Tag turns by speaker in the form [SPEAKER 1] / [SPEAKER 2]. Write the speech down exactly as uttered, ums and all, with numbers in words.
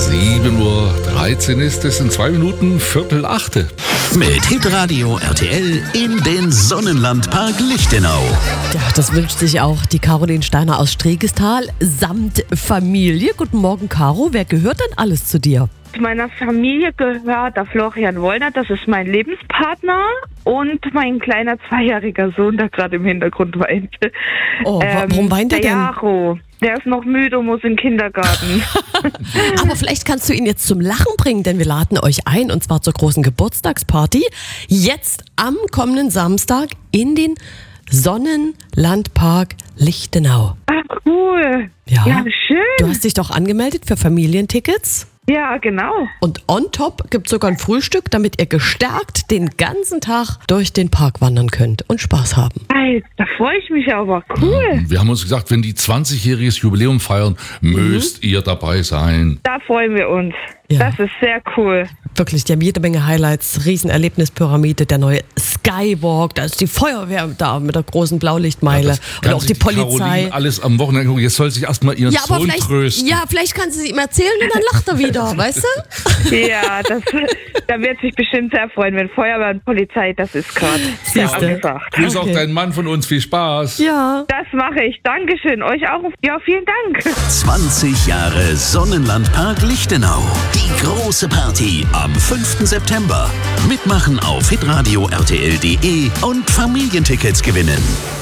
[SPEAKER 1] sieben Uhr dreizehn ist es, in zwei Minuten Viertel achte.
[SPEAKER 2] Mit Hitradio R T L in den Sonnenlandpark Lichtenau.
[SPEAKER 3] Ja, das wünscht sich auch die Caroline Steiner aus Stregestal samt Familie. Guten Morgen, Caro. Wer gehört denn alles zu dir?
[SPEAKER 4] Zu meiner Familie gehört der Florian Wollner, das ist mein Lebenspartner, und mein kleiner zweijähriger Sohn, der gerade im Hintergrund weint.
[SPEAKER 3] Oh, warum weint er
[SPEAKER 4] der
[SPEAKER 3] denn?
[SPEAKER 4] Jaro, der ist noch müde und muss in den Kindergarten.
[SPEAKER 3] Aber vielleicht kannst du ihn jetzt zum Lachen bringen, denn wir laden euch ein, und zwar zur großen Geburtstagsparty. Jetzt am kommenden Samstag in den Sonnenlandpark Lichtenau.
[SPEAKER 4] Ach, cool.
[SPEAKER 3] Ja.
[SPEAKER 4] Ja, schön.
[SPEAKER 3] Du hast dich doch angemeldet für Familientickets.
[SPEAKER 4] Ja, genau.
[SPEAKER 3] Und on top gibt es sogar ein Frühstück, damit ihr gestärkt den ganzen Tag durch den Park wandern könnt und Spaß haben.
[SPEAKER 4] Hey, da freue ich mich aber. Cool.
[SPEAKER 1] Wir haben uns gesagt, wenn die zwanzigjähriges Jubiläum feiern, müsst ihr dabei sein.
[SPEAKER 4] Da freuen wir uns.
[SPEAKER 3] Ja.
[SPEAKER 4] Das ist sehr cool.
[SPEAKER 3] Wirklich, die haben jede Menge Highlights. Riesenerlebnispyramide, der neue Skywalk, da ist die Feuerwehr da mit der großen Blaulichtmeile und auch die Polizei.
[SPEAKER 1] Caroline alles am Wochenende gucken. Jetzt soll sich erstmal ihren
[SPEAKER 3] Ja, aber
[SPEAKER 1] Sohn
[SPEAKER 3] vielleicht,
[SPEAKER 1] trösten.
[SPEAKER 3] ja, vielleicht kann sie es ihm erzählen und dann lacht er wieder, weißt du?
[SPEAKER 4] Ja, das, da wird sich bestimmt sehr freuen, wenn Feuerwehr und Polizei, das ist gerade sehr
[SPEAKER 3] Siehste.
[SPEAKER 4] angesagt.
[SPEAKER 1] Grüß
[SPEAKER 3] Okay.
[SPEAKER 1] auch deinen Mann von uns, viel Spaß.
[SPEAKER 3] Ja.
[SPEAKER 4] Das mache ich. Dankeschön. Euch auch. Ja, vielen Dank.
[SPEAKER 2] zwanzig Jahre Sonnenlandpark Lichtenau. Die große Party am fünften September. Mitmachen auf hitradio R T L punkt de und Familientickets gewinnen.